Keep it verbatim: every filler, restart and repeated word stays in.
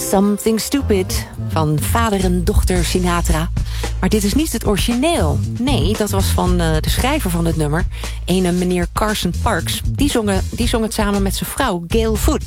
Something Stupid van vader en dochter Sinatra. Maar dit is niet het origineel. Nee, dat was van uh, de schrijver van het nummer. Ene meneer Carson Parks. Die zong, die zong het samen met zijn vrouw Gail Foot.